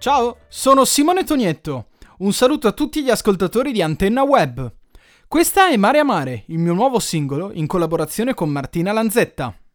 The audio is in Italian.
Ciao, sono Simone Tonietto. Un saluto a tutti gli ascoltatori di Antenna Web. Questa è Mare a Mare, il mio nuovo singolo in collaborazione con Martina Lanzetta.